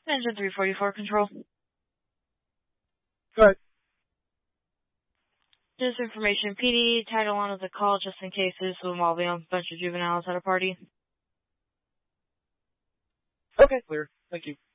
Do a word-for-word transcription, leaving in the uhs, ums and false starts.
Engine three forty-four control. Go ahead. This information, P D, tag along with the call just in case this will involve a bunch of juveniles at a party. Okay, clear. Thank you.